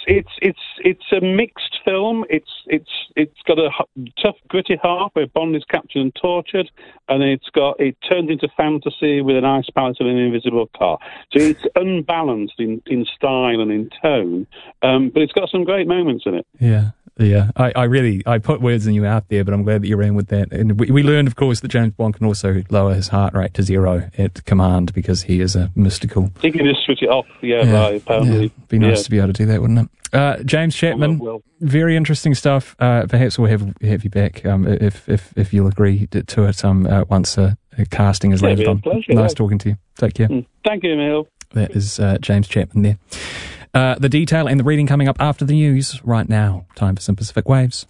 It's a mixed film. It's got a tough, gritty heart where Bond is captured and tortured, and it turns into fantasy with an ice palace and an invisible car. So it's unbalanced in style and in tone, but it's got some great moments in it. Yeah. Yeah, I put words in you out there, but I'm glad that you ran with that. And we learned, of course, that James Bond can also lower his heart rate to 0 at command because he is a mystical. He can just switch it off, apparently. Yeah. Be nice to be able to do that, wouldn't it? James Chapman, very interesting stuff. Perhaps we'll have you back if you'll agree to it once casting is landed on. Pleasure, nice talking to you. Take care. Thank you, Emil. That is James Chapman there. The detail and the reading coming up after the news. Right now, time for some Pacific Waves.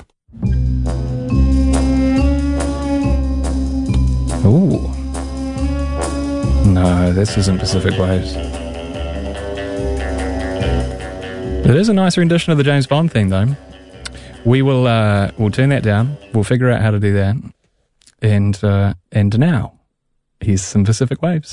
Ooh. No, this isn't Pacific Waves. It is a nice rendition of the James Bond theme, though. We'll turn that down. We'll figure out how to do that. And now, here's some Pacific Waves.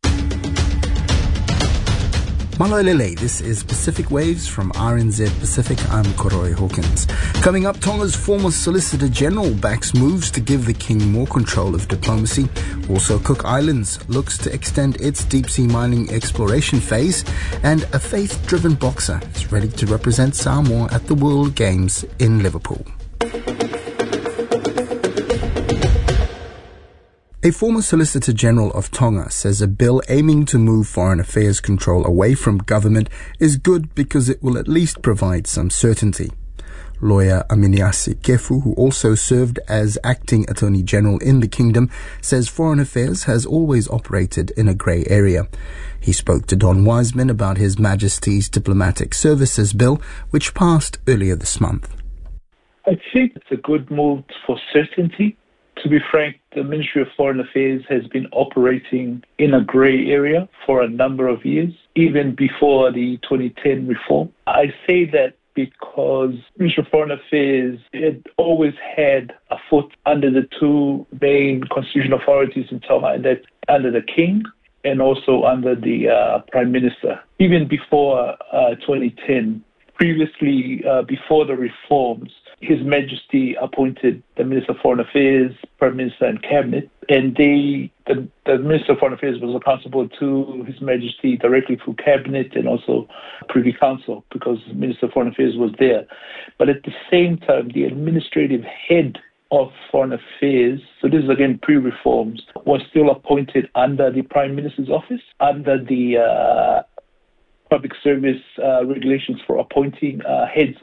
Maloelele, this is Pacific Waves from RNZ Pacific. I'm Koroi Hawkins. Coming up, Tonga's former Solicitor General backs moves to give the King more control of diplomacy. Also, Cook Islands looks to extend its deep-sea mining exploration phase. And a faith-driven boxer is ready to represent Samoa at the World Games in Liverpool. A former Solicitor General of Tonga says a bill aiming to move foreign affairs control away from government is good because it will at least provide some certainty. Lawyer Aminiasi Kefu, who also served as acting Attorney General in the Kingdom, says foreign affairs has always operated in a grey area. He spoke to Don Wiseman about His Majesty's Diplomatic Services Bill, which passed earlier this month. I think it's a good move for certainty. To be frank, the Ministry of Foreign Affairs has been operating in a grey area for a number of years, even before the 2010 reform. I say that because the Ministry of Foreign Affairs had always had a foot under the two main constitutional authorities in Tonga, and that's under the King and also under the Prime Minister. Even before 2010, previously, before the reforms, His Majesty appointed the Minister of Foreign Affairs, Prime Minister and Cabinet, and the Minister of Foreign Affairs was accountable to His Majesty directly through Cabinet and also Privy Council because the Minister of Foreign Affairs was there. But at the same time, the administrative head of Foreign Affairs, so this is again pre-reforms, was still appointed under the Prime Minister's office, under the public service regulations for appointing heads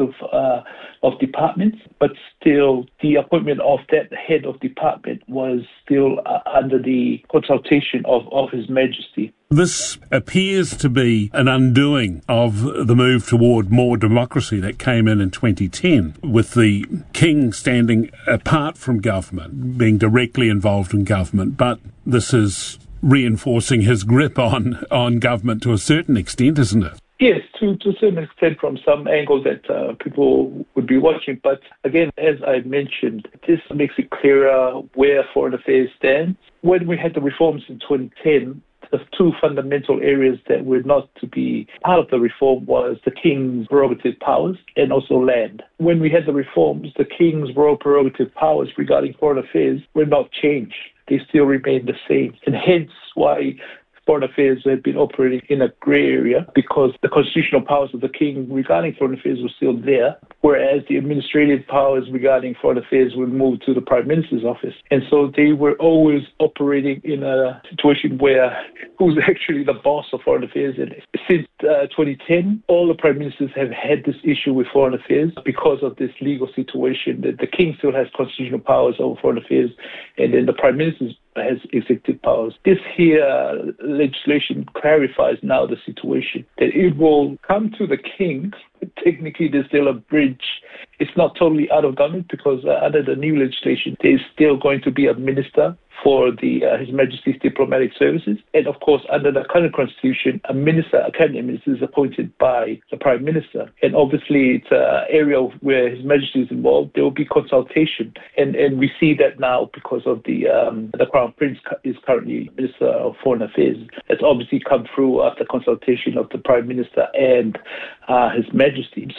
of departments, but still the appointment of that head of department was still under the consultation of His Majesty. This appears to be an undoing of the move toward more democracy that came in 2010, with the King standing apart from government, being directly involved in government, but this is reinforcing his grip on government to a certain extent, isn't it? Yes, to a certain extent from some angles that people would be watching. But again, as I mentioned, this makes it clearer where foreign affairs stands. When we had the reforms in 2010, the two fundamental areas that were not to be part of the reform was the King's prerogative powers and also land. When we had the reforms, the King's royal prerogative powers regarding foreign affairs were not changed. They still remain the same. And hence why foreign affairs had been operating in a grey area, because the constitutional powers of the King regarding foreign affairs were still there, whereas the administrative powers regarding foreign affairs were moved to the Prime Minister's office. And so they were always operating in a situation where who's actually the boss of foreign affairs. And since 2010, all the Prime Ministers have had this issue with foreign affairs because of this legal situation that the King still has constitutional powers over foreign affairs, and then the Prime Minister has executive powers. This here legislation clarifies now the situation, that it will come to the King. Technically, there's still a bridge. It's not totally out of government because under the new legislation, there's still going to be a minister for His Majesty's Diplomatic Services. And of course, under the current constitution, a cabinet minister is appointed by the Prime Minister. And obviously, it's an area where His Majesty is involved. There will be consultation. And we see that now because of the Crown Prince is currently Minister of Foreign Affairs. It's obviously come through after consultation of the Prime Minister and His Majesty.